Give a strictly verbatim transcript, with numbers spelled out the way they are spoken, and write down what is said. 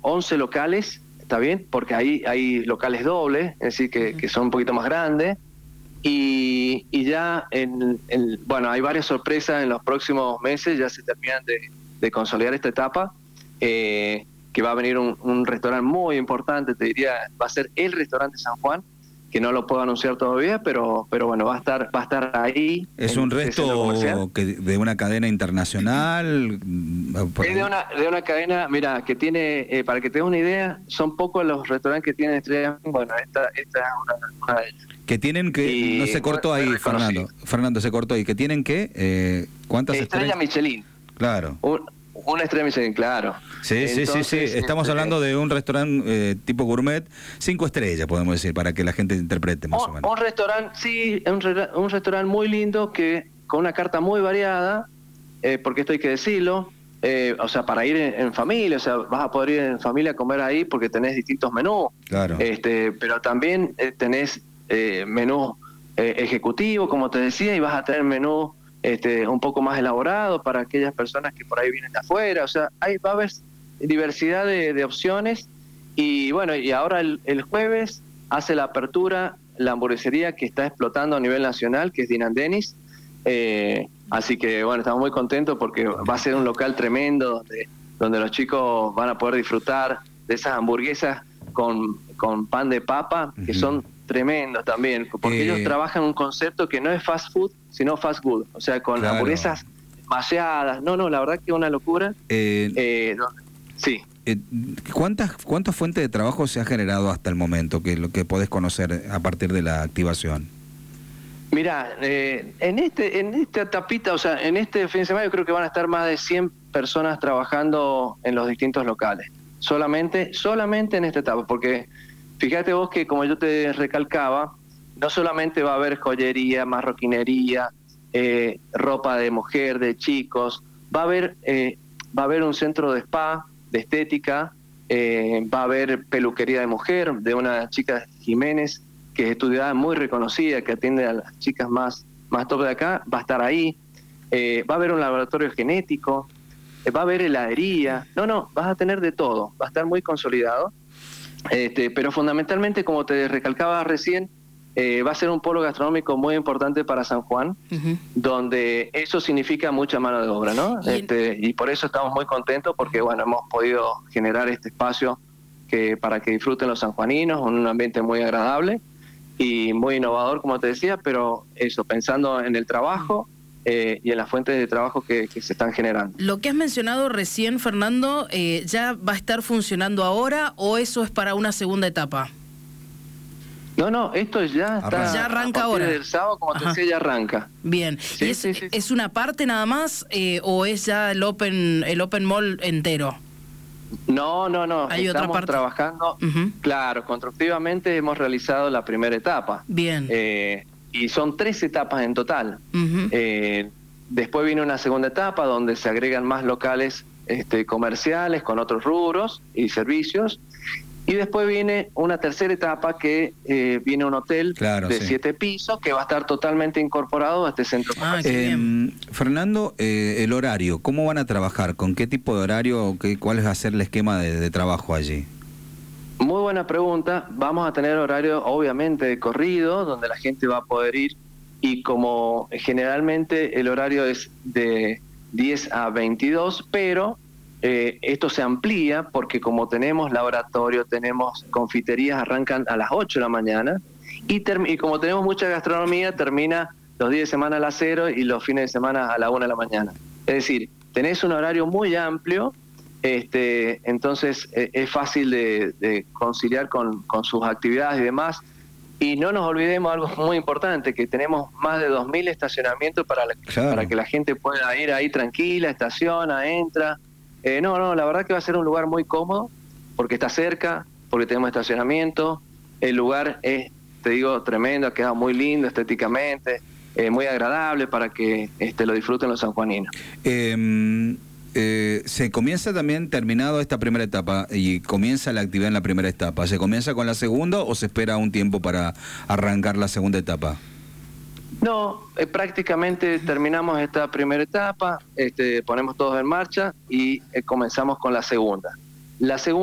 once locales, ¿está bien? Porque ahí hay locales dobles, es decir, que, uh-huh. que son un poquito más grandes. Y, y ya, en, en, bueno, hay varias sorpresas en los próximos meses, ya se terminan de, de consolidar esta etapa, eh, que va a venir un, un restaurante muy importante, te diría, va a ser el restaurante San Juan, que no lo puedo anunciar todavía, pero pero bueno, va a estar va a estar ahí. ¿Es un resto que de una cadena internacional? Es de una, de una cadena, mira, que tiene, eh, para que te des una idea, son pocos los restaurantes que tienen estrellas. Bueno, esta, esta es una, una de ellas. Que tienen que, y no se cortó ahí, Fernando, Fernando, se cortó ahí, que tienen que, eh, ¿cuántas estrellas? Estrella Michelin. Claro. Un, una estrella Michelin, claro. Sí, Entonces, sí, sí, sí. Estamos este, hablando de un restaurante eh, tipo gourmet, cinco estrellas, podemos decir, para que la gente interprete más un, o menos. Un restaurante, sí, un, un restaurante muy lindo, que con una carta muy variada, eh, porque esto hay que decirlo, eh, o sea, para ir en, en familia, o sea, vas a poder ir en familia a comer ahí porque tenés distintos menús. Claro. Este, pero también eh, tenés eh, menú eh, ejecutivo, como te decía, y vas a tener menú Este, un poco más elaborado para aquellas personas que por ahí vienen de afuera. O sea, ahí va a haber diversidad de, de opciones. Y bueno, y ahora el, el jueves hace la apertura la hamburguesería que está explotando a nivel nacional, que es Din and Dennis. Eh, así que bueno, estamos muy contentos porque va a ser un local tremendo donde, donde los chicos van a poder disfrutar de esas hamburguesas con, con pan de papa, que uh-huh. son tremendos también, porque eh... ellos trabajan un concepto que no es fast food, sino fast food, o sea, con claro. hamburguesas maseadas. No, no, la verdad que es una locura. Eh, eh, no, sí. Eh, ¿Cuántas cuántas fuentes de trabajo se ha generado hasta el momento, que lo que podés conocer a partir de la activación? Mira, eh, en este en esta tapita, o sea, en este fin de semana yo creo que van a estar más de cien personas trabajando en los distintos locales. Solamente, solamente en esta etapa, porque fíjate vos que, como yo te recalcaba, no solamente va a haber joyería, marroquinería, eh, ropa de mujer, de chicos, va a haber eh, va a haber un centro de spa, de estética, eh, va a haber peluquería de mujer, de una chica Jiménez, que es estudiada, muy reconocida, que atiende a las chicas más, más top de acá, va a estar ahí. Eh, va a haber un laboratorio genético, eh, va a haber heladería. No, no, vas a tener de todo, va a estar muy consolidado. Este, pero fundamentalmente, como te recalcaba recién, eh, va a ser un polo gastronómico muy importante para San Juan, uh-huh. donde eso significa mucha mano de obra, ¿no? Y, este, y por eso estamos muy contentos, porque bueno, hemos podido generar este espacio que para que disfruten los sanjuaninos, un ambiente muy agradable y muy innovador, como te decía, pero eso, pensando en el trabajo eh, y en las fuentes de trabajo que, que se están generando. Lo que has mencionado recién, Fernando, eh, ¿ya va a estar funcionando ahora o eso es para una segunda etapa? No, no, esto ya está. Ya arranca ahora. El sábado, como Ajá. te decía, ya arranca. Bien. Sí, ¿Y es, sí, sí. es una parte nada más eh, o es ya el open el open mall entero? No, no, no. Hay Estamos otra parte. trabajando. Uh-huh. Claro, constructivamente hemos realizado la primera etapa. Bien. Eh, y son tres etapas en total. Uh-huh. Eh, después viene una segunda etapa donde se agregan más locales este, comerciales con otros rubros y servicios. Y después viene una tercera etapa que eh, viene un hotel claro, de sí. siete pisos que va a estar totalmente incorporado a este centro comercial. Ah, eh, Fernando, eh, el horario, ¿cómo van a trabajar? ¿Con qué tipo de horario? Qué, ¿Cuál va a ser el esquema de, de trabajo allí? Muy buena pregunta. Vamos a tener horario obviamente de corrido, donde la gente va a poder ir, y como generalmente el horario es de diez a veintidós, pero Eh, esto se amplía porque como tenemos laboratorio, tenemos confiterías, arrancan a las ocho de la mañana y, term- y como tenemos mucha gastronomía, termina los días de semana a las cero y los fines de semana a la una de la mañana. Es decir, tenés un horario muy amplio, este, entonces eh, es fácil de, de conciliar con, con sus actividades y demás. Y no nos olvidemos algo muy importante, que tenemos más de dos mil estacionamientos para, la, claro. para que la gente pueda ir ahí tranquila, estaciona, entra. Eh, no, no, la verdad que va a ser un lugar muy cómodo, porque está cerca, porque tenemos estacionamiento, el lugar es, te digo, tremendo, ha quedado muy lindo estéticamente, eh, muy agradable para que este, lo disfruten los sanjuaninos. Eh, eh, ¿Se comienza también, terminado esta primera etapa, y comienza la actividad en la primera etapa, ¿se comienza con la segunda o se espera un tiempo para arrancar la segunda etapa? No, eh, prácticamente terminamos esta primera etapa, este, ponemos todos en marcha y eh, comenzamos con la segunda. La segunda